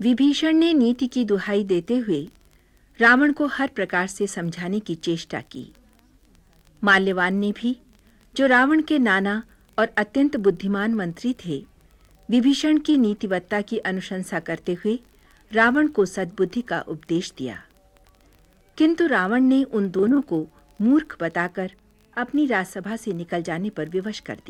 विभीषण ने नीति की दुहाई देते हुए रावण को हर प्रकार से समझाने की चेष्टा की। माल्यवान ने भी, जो रावण के नाना और अत्यंत बुद्धिमान मंत्री थे, विभीषण की नीतिवत्ता की अनुशंसा करते हुए रावण को सद्बुद्धि का उपदेश दिया। किंतु रावण ने उन दोनों को मूर्ख बताकर अपनी राजसभा से निकल जाने पर विवश कर दिया।